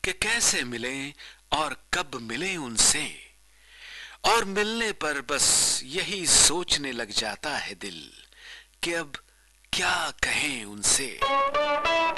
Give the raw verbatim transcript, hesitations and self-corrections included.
कि कैसे मिलें और कब मिलें उनसे, और मिलने पर बस यही सोचने लग जाता है दिल कि अब क्या कहें उनसे।